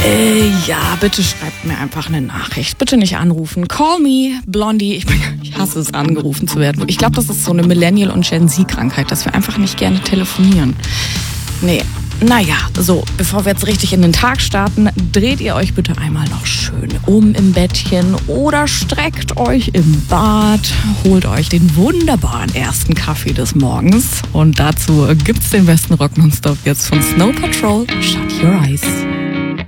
Ja, bitte schreibt mir einfach eine Nachricht. Bitte nicht anrufen. Call me, Blondie. Ich hasse es, angerufen zu werden. Ich glaube, das ist so eine Millennial- und Gen Z-Krankheit, dass wir einfach nicht gerne telefonieren. Nee, naja, so, bevor wir jetzt richtig in den Tag starten, dreht ihr euch bitte einmal noch schön um im Bettchen oder streckt euch im Bad, holt euch den wunderbaren ersten Kaffee des Morgens und dazu gibt's den besten Rock nonstop jetzt von Snow Patrol, Shut Your Eyes.